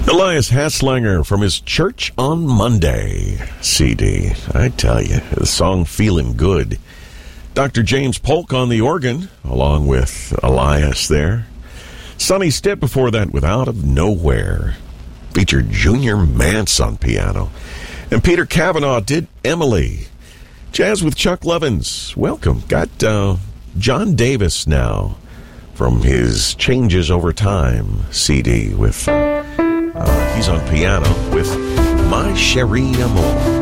Elias Haslanger from his Church on Monday CD. I tell you, the song Feeling Good. Dr. James Polk on the organ, along with Elias there. Sonny Stitt before that with Out of Nowhere. Featured Junior Mance on piano. And Peter Cavanaugh did Emily. Jazz with Chuck Lovins. Welcome. Got John Davis now from his Changes Over Time CD with... he's on piano with My Cherie Amour.